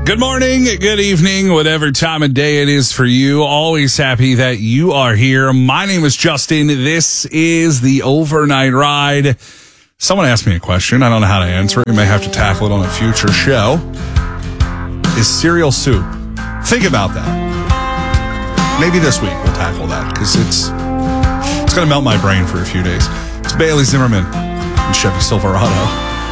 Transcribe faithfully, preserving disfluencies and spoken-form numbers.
Good morning, good evening, whatever time of day it is for you. Always happy that you are here. My name is Justin. This is the Overnight Ride. Someone asked me a question. I don't know how to answer it. We may have to tackle it on a future show. Is cereal soup? Think about that. Maybe this week we'll tackle that because it's it's going to melt my brain for a few days. It's Bailey Zimmerman and Chevy Silverado.